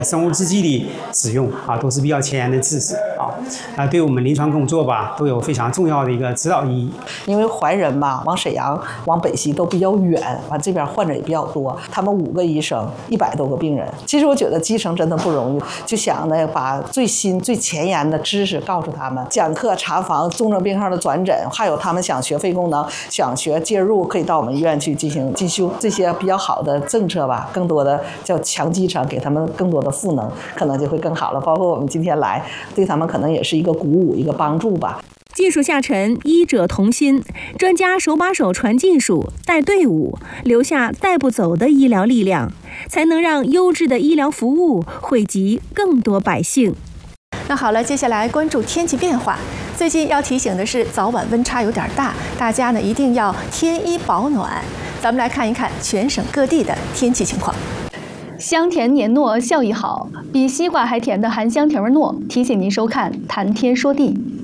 生物制剂的使用都是比较前沿的知识对我们临床工作都有非常重要的一个指导意义。 因为怀仁往沈阳、往北溪都比较远，这边患者也比较多，他们5个医生100多个病人。其实我觉得基层真的不容易，就想呢把最新最前沿的知识告诉他们，讲课、查房、重症病号的转诊，还有他们想学肺功能、想学介入，可以到我们医院去进行进修。这些比较好的政策更多的叫强基层，给他们更多的赋能，可能就会更好了。包括我们今天来，对他们可能也是一个鼓舞、一个帮助吧。 技术下沉，医者同心，专家手把手传技术，带队伍，留下带不走的医疗力量，才能让优质的医疗服务惠及更多百姓。 那好了，接下来关注天气变化。最近要提醒的是，早晚温差有点大，大家呢一定要添衣保暖。咱们来看一看全省各地的天气情况。 香甜黏糯，效益好，比西瓜还甜的含香甜糯，提醒您收看《谈天说地》。